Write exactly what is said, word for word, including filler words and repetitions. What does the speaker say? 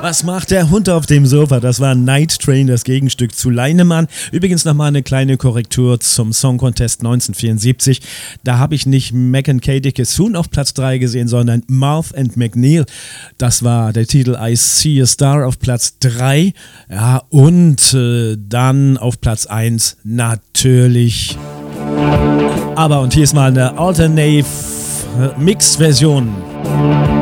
Was macht der Hund auf dem Sofa? Das war Night Train, das Gegenstück zu Leinemann. Übrigens nochmal eine kleine Korrektur zum Song Contest neunzehnhundertvierundsiebzig. Da habe ich nicht Mac and Katie Kissoon auf Platz drei gesehen, sondern Marv and McNeil. Das war der Titel I See a Star auf Platz drei. Ja, und äh, dann auf Platz eins natürlich. Aber und hier ist mal eine Alternative Mix-Version.